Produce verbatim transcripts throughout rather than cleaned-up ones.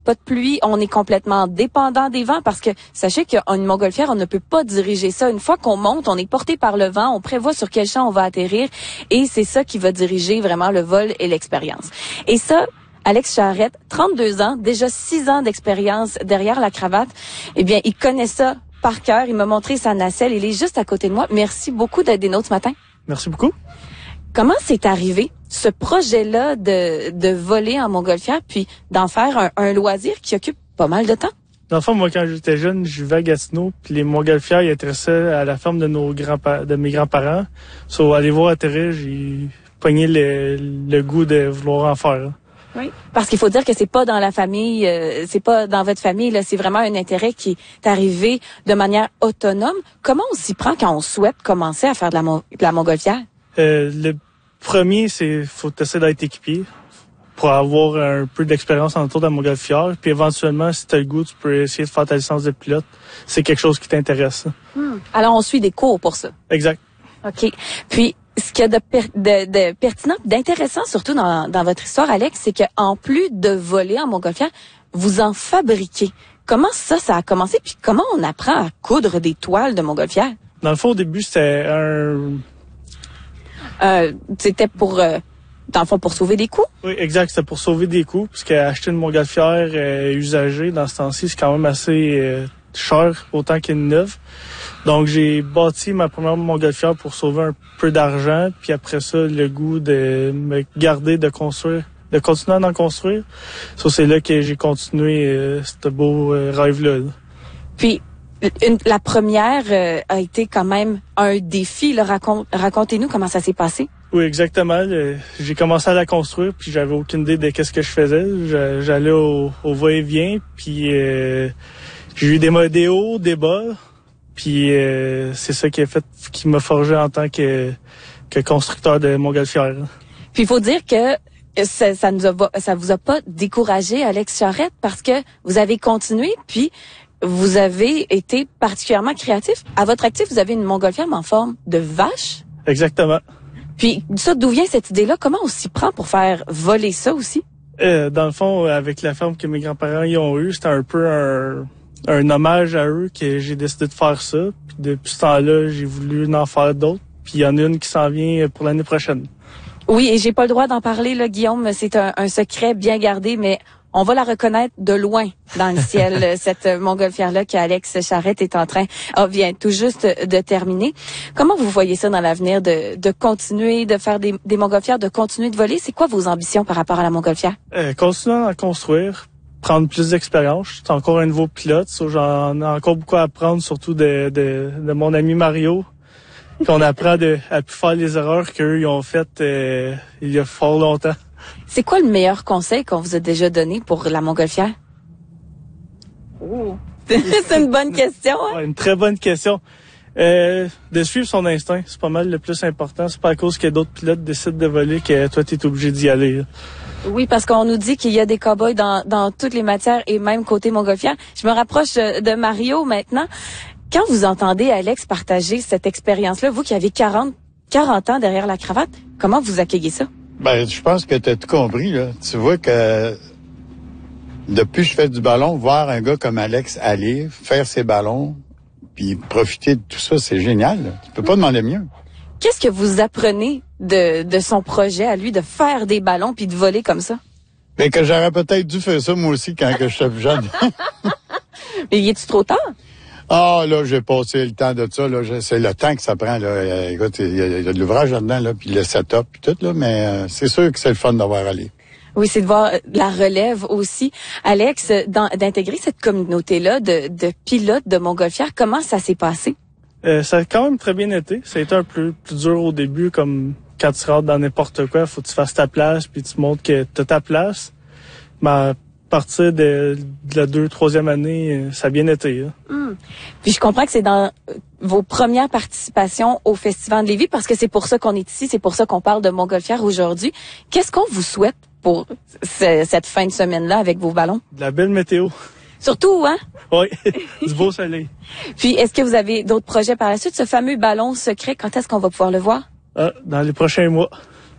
pas de pluie, on est complètement dépendant des vents parce que sachez qu'une montgolfière, on ne peut pas diriger ça. Une fois qu'on monte, on est porté par le vent, on prévoit sur quel champ on va atterrir et c'est ça qui va diriger vraiment le vol et l'expérience. Et ça, Alex Charrette, trente-deux ans, déjà six ans d'expérience derrière la cravate, eh bien, il connaît ça par cœur. Il m'a montré sa nacelle, il est juste à côté de moi. Merci beaucoup d'être des nôtres ce matin. Merci beaucoup. Comment c'est arrivé, ce projet-là de, de voler en montgolfière, puis d'en faire un, un loisir qui occupe pas mal de temps? Dans le fond, moi, quand j'étais jeune, je vivais à Gatineau, puis les montgolfières, ils intéressaient à la ferme de nos grands de mes grands-parents. So, aller voir atterrir, j'ai pogné le, le goût de vouloir en faire. Oui. Parce qu'il faut dire que c'est pas dans la famille, euh, c'est pas dans votre famille, là, c'est vraiment un intérêt qui est arrivé de manière autonome. Comment on s'y prend quand on souhaite commencer à faire de la, de la montgolfière? Euh, le premier, c'est faut essayer d'être équipé pour avoir un peu d'expérience en autour de la montgolfière. Puis éventuellement, si tu as le goût, tu peux essayer de faire ta licence de pilote. C'est quelque chose qui t'intéresse. Hmm. Alors, on suit des cours pour ça. Exact. OK. Puis, ce qu'il y a de, per, de, de pertinent, d'intéressant surtout dans, dans votre histoire, Alex, c'est qu'en plus de voler en montgolfière, vous en fabriquez. Comment ça, ça a commencé? Puis comment on apprend à coudre des toiles de montgolfière? Dans le fond, au début, c'était un... Euh, c'était pour, euh, dans le fond, pour sauver des coûts? Oui, exact. C'était pour sauver des coûts, puisque acheter une montgolfière euh, usagée dans ce temps-ci, c'est quand même assez euh, cher, autant qu'une neuve. Donc, j'ai bâti ma première montgolfière pour sauver un peu d'argent, puis après ça, le goût de me garder, de construire, de continuer à en construire. Ça, c'est là que j'ai continué euh, ce beau euh, rêve-là. Là. Puis, une, la première euh, a été quand même un défi. Là. Racont, racontez-nous comment ça s'est passé. Oui, exactement. Le, j'ai commencé à la construire, puis j'avais aucune idée de qu'est-ce que je faisais. Je, j'allais au, au va-et-vient, puis euh, j'ai eu des, des hauts, des bas. Puis euh, c'est ça qui a fait, qui m'a forgé en tant que, que constructeur de montgolfière. Puis il faut dire que ça, ça nous a, ça vous a pas découragé, Alex Charrette, parce que vous avez continué, puis vous avez été particulièrement créatif. À votre actif, vous avez une montgolfière mais en forme de vache. Exactement. Puis ça, d'où vient cette idée-là? Comment on s'y prend pour faire voler ça aussi? Euh, dans le fond, avec la ferme que mes grands-parents y ont eue, c'était un peu un... un hommage à eux que j'ai décidé de faire ça. Puis depuis ce temps-là, j'ai voulu en faire d'autres. Puis il y en a une qui s'en vient pour l'année prochaine. Oui, et j'ai pas le droit d'en parler, là, Guillaume. C'est un, un secret bien gardé, mais on va la reconnaître de loin dans le ciel, cette montgolfière-là qu'Alex Charrette est en train, oh, vient tout juste de terminer. Comment vous voyez ça dans l'avenir de, de continuer de faire des, des montgolfières, de continuer de voler? C'est quoi vos ambitions par rapport à la montgolfière? Euh, continuer à construire. Prendre plus d'expérience. Je suis encore un nouveau pilote. So j'en ai encore beaucoup à apprendre, surtout de, de, de mon ami Mario, qu'on apprend de, à plus faire les erreurs qu'eux ils ont faites euh, il y a fort longtemps. C'est quoi le meilleur conseil qu'on vous a déjà donné pour la montgolfière? Oh. C'est une bonne question, hein? Ouais, une très bonne question. Euh, de suivre son instinct, c'est pas mal le plus important. C'est pas à cause que d'autres pilotes décident de voler que toi, t'es obligé d'y aller. Là. Oui, parce qu'on nous dit qu'il y a des cow-boys dans, dans toutes les matières et même côté montgolfière. Je me rapproche de Mario maintenant. Quand vous entendez Alex partager cette expérience-là, vous qui avez quarante, quarante ans derrière la cravate, comment vous accueillez ça? Ben, je pense que tu as tout compris, là. Tu vois que depuis que je fais du ballon, voir un gars comme Alex aller, faire ses ballons, puis profiter de tout ça, c'est génial. Là. Tu peux pas demander mieux. Qu'est-ce que vous apprenez de, de son projet à lui, de faire des ballons puis de voler comme ça? Ben, que j'aurais peut-être dû faire ça, moi aussi, quand que j'étais plus jeune. Mais y est-tu trop tard? Ah, là, j'ai passé le temps de ça, là. C'est le temps que ça prend, là. Écoute, il y, y a de l'ouvrage là-dedans, là, puis le setup, puis tout, là. Mais euh, c'est sûr que c'est le fun d'avoir allé. Oui, c'est de voir la relève aussi. Alex, dans, d'intégrer cette communauté-là de, de pilotes de montgolfière, comment ça s'est passé? Euh, ça a quand même très bien été. Ça a été un peu plus dur au début, comme quand tu rentres dans n'importe quoi, faut que tu fasses ta place, puis tu montres que tu as ta place. Mais à partir de, de la deux, troisième année, ça a bien été. Hein. Mmh. Puis je comprends que c'est dans vos premières participations au Festival de Lévis, parce que c'est pour ça qu'on est ici, c'est pour ça qu'on parle de montgolfière aujourd'hui. Qu'est-ce qu'on vous souhaite pour ce, cette fin de semaine-là avec vos ballons? De la belle météo. Surtout, hein? Oui, du beau soleil. Puis, est-ce que vous avez d'autres projets par la suite? Ce fameux ballon secret, quand est-ce qu'on va pouvoir le voir? Ah, dans les prochains mois.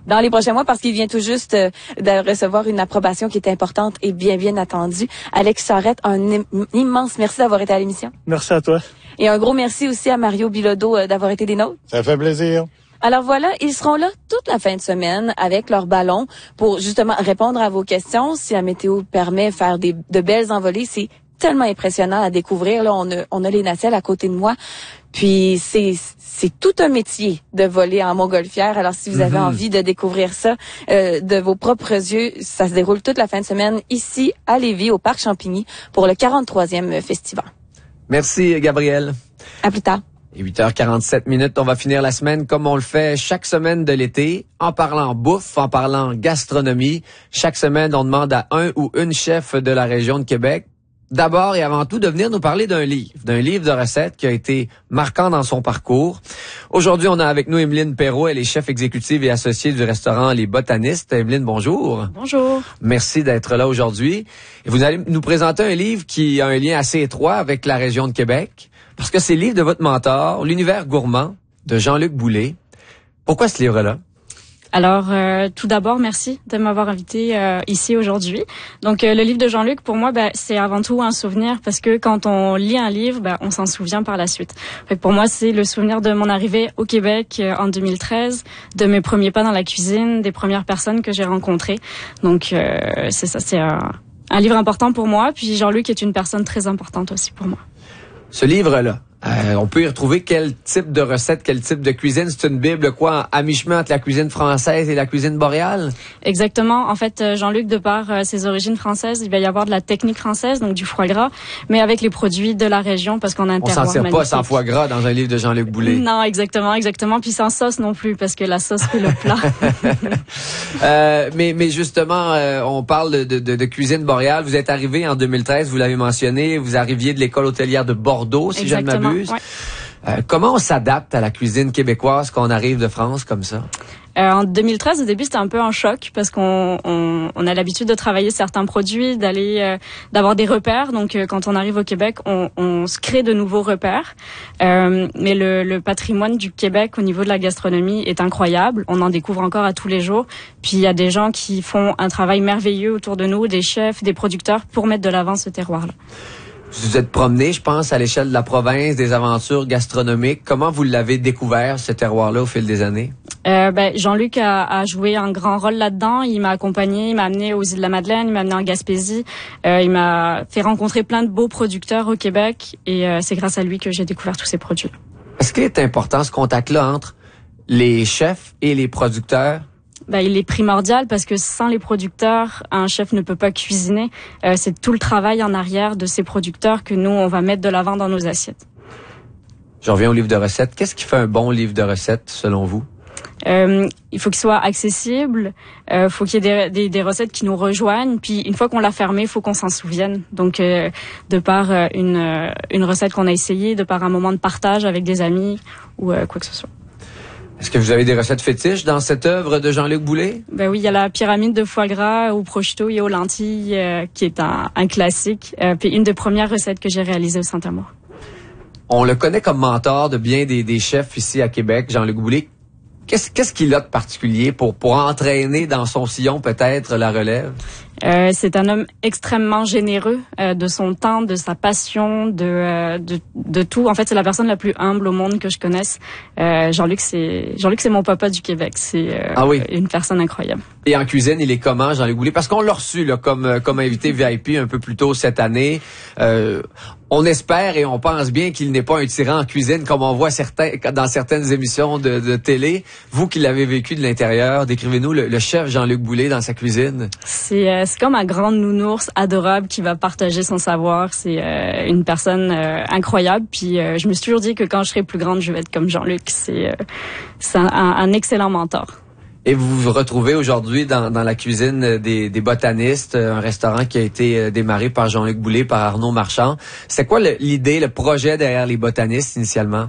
dans les prochains mois parce qu'il vient tout juste euh, de recevoir une approbation qui est importante et bien, bien attendue. Alex Charrette, un im- immense merci d'avoir été à l'émission. Merci à toi. Et un gros merci aussi à Mario Bilodeau euh, d'avoir été des nôtres. Ça fait plaisir. Alors voilà, ils seront là toute la fin de semaine avec leur ballon pour justement répondre à vos questions. Si la météo permet, faire des, de belles envolées, c'est tellement impressionnant à découvrir. Là, on a, on a les nacelles à côté de moi. Puis c'est c'est tout un métier de voler en montgolfière. Alors si vous avez mm-hmm. envie de découvrir ça euh, de vos propres yeux, ça se déroule toute la fin de semaine ici à Lévis au Parc Champigny pour le quarante-troisième festival. Merci Gabrielle. À plus tard. Et huit heures quarante-sept minutes, on va finir la semaine comme on le fait chaque semaine de l'été, en parlant bouffe, en parlant gastronomie. Chaque semaine, on demande à un ou une chef de la région de Québec, d'abord et avant tout, de venir nous parler d'un livre, d'un livre de recettes qui a été marquant dans son parcours. Aujourd'hui, on a avec nous Emeline Perrault, elle est chef exécutive et associée du restaurant Les Botanistes. Emeline, bonjour. Bonjour. Merci d'être là aujourd'hui. Et vous allez nous présenter un livre qui a un lien assez étroit avec la région de Québec. Parce que c'est le livre de votre mentor, L'univers gourmand, de Jean-Luc Boulay. Pourquoi ce livre-là? Alors, euh, tout d'abord, merci de m'avoir invité euh, ici aujourd'hui. Donc, euh, le livre de Jean-Luc, pour moi, ben, c'est avant tout un souvenir parce que quand on lit un livre, ben, on s'en souvient par la suite. Fait que pour moi, c'est le souvenir de mon arrivée au Québec euh, en deux mille treize, de mes premiers pas dans la cuisine, des premières personnes que j'ai rencontrées. Donc, euh, c'est ça, c'est un, un livre important pour moi. Puis Jean-Luc est une personne très importante aussi pour moi. Ce livre-là, euh, on peut y retrouver quel type de recette, quel type de cuisine? C'est une bible, quoi, à mi-chemin entre la cuisine française et la cuisine boréale? Exactement. En fait, Jean-Luc, de par euh, ses origines françaises, il va y avoir de la technique française, donc du foie gras, mais avec les produits de la région, parce qu'on a un on terroir s'en tire magnifique. pas sans foie gras dans un livre de Jean-Luc Boulay. Non, exactement, exactement. Puis sans sauce non plus, parce que la sauce fait le plat. euh, mais, mais justement, euh, on parle de, de, de cuisine boréale. Vous êtes arrivé en deux mille treize, vous l'avez mentionné, vous arriviez de l'école hôtelière de Bordeaux, si exactement. je ne m'abuse. Ouais. Euh, comment on s'adapte à la cuisine québécoise quand on arrive de France comme ça? Euh, en deux mille treize, au début, c'était un peu un choc parce qu'on on, on a l'habitude de travailler certains produits, d'aller, euh, d'avoir des repères. Donc, euh, quand on arrive au Québec, on, on se crée de nouveaux repères. Euh, mais le, le patrimoine du Québec au niveau de la gastronomie est incroyable. On en découvre encore à tous les jours. Puis, il y a des gens qui font un travail merveilleux autour de nous, des chefs, des producteurs, pour mettre de l'avant ce terroir-là. Vous vous êtes promené, je pense, à l'échelle de la province, des aventures gastronomiques. Comment vous l'avez découvert, ce terroir-là, au fil des années? Euh, ben, Jean-Luc a, a joué un grand rôle là-dedans. Il m'a accompagné, il m'a amené aux Îles-de-la-Madeleine, il m'a amené en Gaspésie. Euh, il m'a fait rencontrer plein de beaux producteurs au Québec et euh, c'est grâce à lui que j'ai découvert tous ces produits. Est-ce qu'il est important, ce contact-là, entre les chefs et les producteurs? Ben, il est primordial parce que sans les producteurs, un chef ne peut pas cuisiner. Euh, c'est tout le travail en arrière de ces producteurs que nous, on va mettre de l'avant dans nos assiettes. Je reviens au livre de recettes. Qu'est-ce qui fait un bon livre de recettes, selon vous? Euh, il faut qu'il soit accessible, il euh, faut qu'il y ait des, des, des recettes qui nous rejoignent, puis une fois qu'on l'a fermé, il faut qu'on s'en souvienne. Donc, euh, de par euh, une, euh, une recette qu'on a essayée, de par un moment de partage avec des amis ou euh, quoi que ce soit. Est-ce que vous avez des recettes fétiches dans cette œuvre de Jean-Luc Boulay? Ben oui, il y a la pyramide de foie gras au prosciutto et aux lentilles, euh, qui est un, un classique, euh, puis une des premières recettes que j'ai réalisées au Saint-Amour. On le connaît comme mentor de bien des, des chefs ici à Québec, Jean-Luc Boulay. Qu'est-ce, qu'est-ce qu'il a de particulier pour, pour entraîner dans son sillon peut-être la relève? Euh, c'est un homme extrêmement généreux euh, de son temps, de sa passion, de, euh, de de tout. En fait, c'est la personne la plus humble au monde que je connaisse. Euh, Jean-Luc, c'est Jean-Luc, c'est mon papa du Québec. C'est euh, ah oui. une personne incroyable. Et en cuisine, il est comment, Jean-Luc Boulay? Parce qu'on l'a reçu là, comme comme invité V I P un peu plus tôt cette année. Euh, on espère et on pense bien qu'il n'est pas un tyran en cuisine comme on voit certains dans certaines émissions de, de télé. Vous qui l'avez vécu de l'intérieur, décrivez-nous le, le chef Jean-Luc Boulay dans sa cuisine. C'est euh, c'est comme un grand nounours adorable qui va partager son savoir. C'est euh, une personne euh, incroyable. Puis euh, je me suis toujours dit que quand je serai plus grande, je vais être comme Jean-Luc. C'est euh, c'est un, un excellent mentor. Et vous vous retrouvez aujourd'hui dans, dans la cuisine des, des Botanistes, un restaurant qui a été démarré par Jean-Luc Boulay, par Arnaud Marchand. C'est quoi le, l'idée, le projet derrière les Botanistes initialement?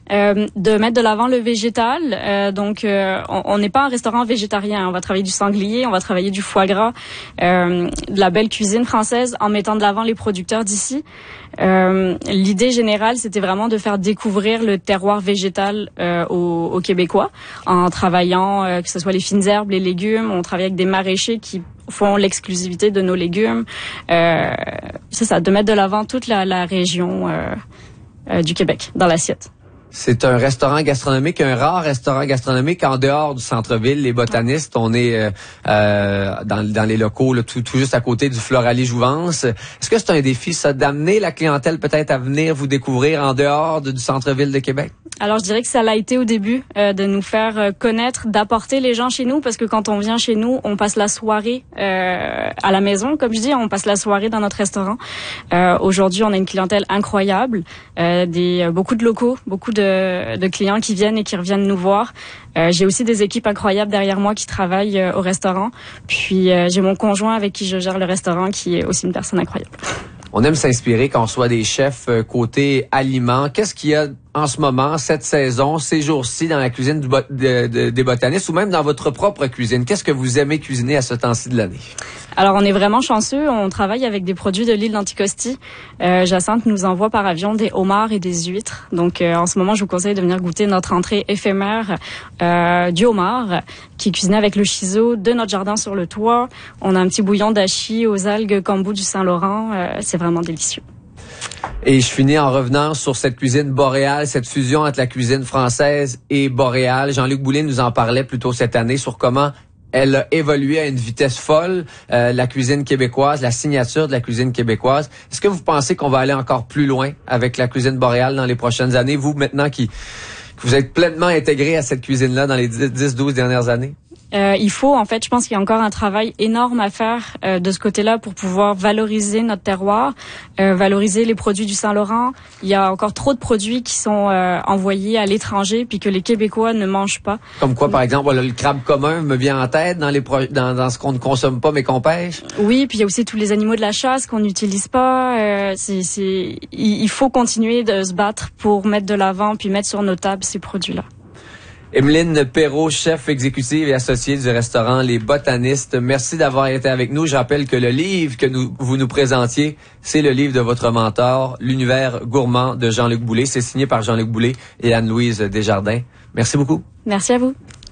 Euh, de mettre de l'avant le végétal. Euh, donc, euh, on n'est pas un restaurant végétarien. On va travailler du sanglier, on va travailler du foie gras, euh, de la belle cuisine française en mettant de l'avant les producteurs d'ici. Euh, l'idée générale, c'était vraiment de faire découvrir le terroir végétal euh, aux, aux Québécois en travaillant, euh, que ce soit les fines herbes, les légumes. On travaille avec des maraîchers qui font l'exclusivité de nos légumes. Euh, c'est ça, de mettre de l'avant toute la, la région euh, euh, du Québec dans l'assiette. C'est un restaurant gastronomique, un rare restaurant gastronomique en dehors du centre-ville. Les botanistes, on est euh, euh, dans, dans les locaux, là, tout, tout juste à côté du Floralie-Jouvence. Est-ce que c'est un défi, ça, d'amener la clientèle peut-être à venir vous découvrir en dehors de, du centre-ville de Québec? Alors, je dirais que ça l'a été au début, euh, de nous faire euh, connaître, d'apporter les gens chez nous, parce que quand on vient chez nous, on passe la soirée euh, à la maison, comme je dis, on passe la soirée dans notre restaurant. Euh, aujourd'hui, on a une clientèle incroyable, euh, des euh, beaucoup de locaux, beaucoup de, de clients qui viennent et qui reviennent nous voir. Euh, j'ai aussi des équipes incroyables derrière moi qui travaillent euh, au restaurant. Puis, euh, j'ai mon conjoint avec qui je gère le restaurant, qui est aussi une personne incroyable. On aime s'inspirer quand on soit des chefs euh, côté aliments. Qu'est-ce qu'il y a en ce moment, cette saison, ces jours-ci, dans la cuisine du bot- de, de, des botanistes ou même dans votre propre cuisine? Qu'est-ce que vous aimez cuisiner à ce temps-ci de l'année? Alors, on est vraiment chanceux. On travaille avec des produits de l'île d'Anticosti. Euh, Jacinthe nous envoie par avion des homards et des huîtres. Donc, euh, en ce moment, je vous conseille de venir goûter notre entrée éphémère euh, du homard qui est cuisiné avec le shiso de notre jardin sur le toit. On a un petit bouillon d'achi aux algues kombu du Saint-Laurent. Euh, c'est vraiment délicieux. Et je finis en revenant sur cette cuisine boréale, cette fusion entre la cuisine française et boréale. Jean-Luc Boulay nous en parlait plus tôt cette année sur comment elle a évolué à une vitesse folle, euh, la cuisine québécoise, la signature de la cuisine québécoise. Est-ce que vous pensez qu'on va aller encore plus loin avec la cuisine boréale dans les prochaines années, vous maintenant qui que vous êtes pleinement intégré à cette cuisine-là dans les dix douze dernières années? Euh, il faut, en fait, je pense qu'il y a encore un travail énorme à faire euh, de ce côté-là pour pouvoir valoriser notre terroir, euh, valoriser les produits du Saint-Laurent. Il y a encore trop de produits qui sont euh, envoyés à l'étranger puis que les Québécois ne mangent pas. Comme quoi, par exemple, voilà, le crabe commun me vient en tête dans les pro- dans, dans ce qu'on ne consomme pas mais qu'on pêche. Oui, puis il y a aussi tous les animaux de la chasse qu'on n'utilise pas. Euh, c'est, c'est, il faut continuer de se battre pour mettre de l'avant puis mettre sur nos tables ces produits-là. Emeline Perrault, chef exécutive et associée du restaurant Les Botanistes, merci d'avoir été avec nous. Je rappelle que le livre que nous, vous nous présentiez, c'est le livre de votre mentor, L'univers gourmand de Jean-Luc Boulay. C'est signé par Jean-Luc Boulay et Anne-Louise Desjardins. Merci beaucoup. Merci à vous.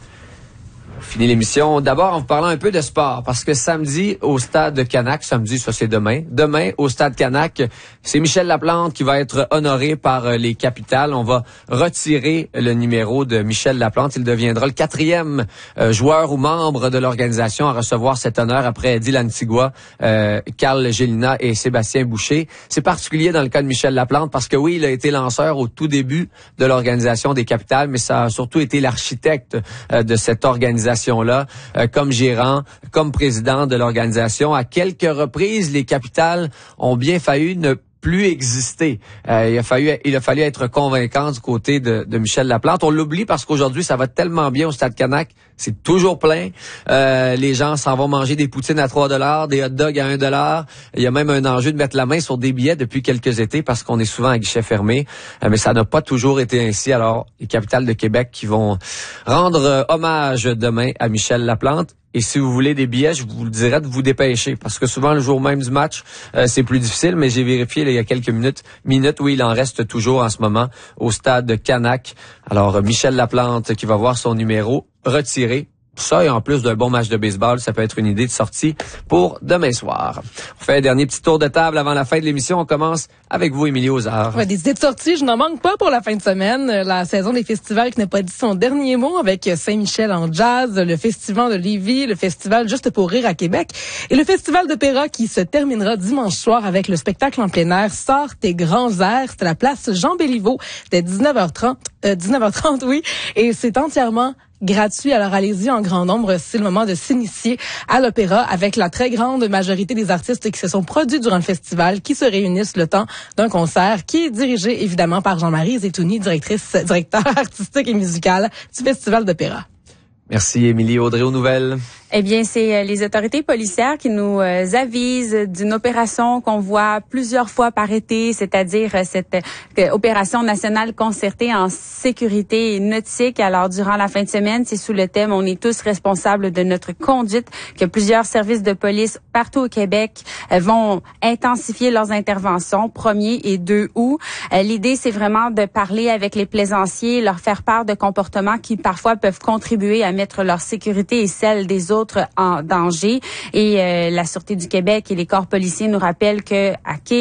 Fini l'émission. D'abord, en vous parlant un peu de sport, parce que samedi, au stade de Canac, samedi, ça c'est demain, demain, au stade Canac, c'est Michel Laplante qui va être honoré par les Capitales. On va retirer le numéro de Michel Laplante. Il deviendra le quatrième euh, joueur ou membre de l'organisation à recevoir cet honneur après Dylan Tigua, euh, Carl Gélina et Sébastien Boucher. C'est particulier dans le cas de Michel Laplante parce que oui, il a été lanceur au tout début de l'organisation des Capitales, mais ça a surtout été l'architecte euh, de cette organisation là, euh, comme gérant, comme président de l'organisation. À quelques reprises, les Capitales ont bien failli ne plus exister. Euh, il a fallu, il a fallu être convaincant du côté de, de Michel Laplante. On l'oublie parce qu'aujourd'hui, ça va tellement bien au Stade Canac. C'est toujours plein. Euh, les gens s'en vont manger des poutines à trois dollars, des hot dogs à un dollar. Il y a même un enjeu de mettre la main sur des billets depuis quelques étés parce qu'on est souvent à guichet fermé. Euh, mais ça n'a pas toujours été ainsi. Alors, les Capitales de Québec qui vont rendre euh, hommage demain à Michel Laplante. Et si vous voulez des billets, je vous le dirais de vous dépêcher parce que souvent le jour même du match, euh, c'est plus difficile. Mais j'ai vérifié là, il y a quelques minutes, minutes, oui, il en reste toujours en ce moment au stade de Canac. Alors, euh, Michel Laplante qui va voir son numéro retiré. Ça, et en plus d'un bon match de baseball, ça peut être une idée de sortie pour demain soir. On fait un dernier petit tour de table avant la fin de l'émission. On commence avec vous, Émilie Ozard. Ouais, des idées de sortie, je n'en manque pas pour la fin de semaine. La saison des festivals qui n'a pas dit son dernier mot avec Saint-Michel en jazz, le festival de Lévis, le festival Juste pour rire à Québec et le festival de Péra qui se terminera dimanche soir avec le spectacle en plein air Sors tes grands airs. C'est à la place Jean Béliveau dès dix-neuf heures trente. Euh, dix-neuf heures trente, oui. Et c'est entièrement gratuit. Alors allez-y en grand nombre, c'est le moment de s'initier à l'opéra avec la très grande majorité des artistes qui se sont produits durant le festival, qui se réunissent le temps d'un concert qui est dirigé évidemment par Jean-Marie Zetouni, directrice, directeur artistique et musical du Festival d'opéra. Merci Émilie. Audrey aux nouvelles. Eh bien, c'est les autorités policières qui nous euh, avisent d'une opération qu'on voit plusieurs fois par été, c'est-à-dire cette euh, opération nationale concertée en sécurité nautique. Alors, durant la fin de semaine, c'est sous le thème « On est tous responsables de notre conduite » que plusieurs services de police partout au Québec euh, vont intensifier leurs interventions, premier et deux août. Euh, l'idée, c'est vraiment de parler avec les plaisanciers, leur faire part de comportements qui parfois peuvent contribuer à mettre leur sécurité et celle des autres en danger. Et euh, la Sûreté du Québec et les corps policiers nous rappellent que à Quai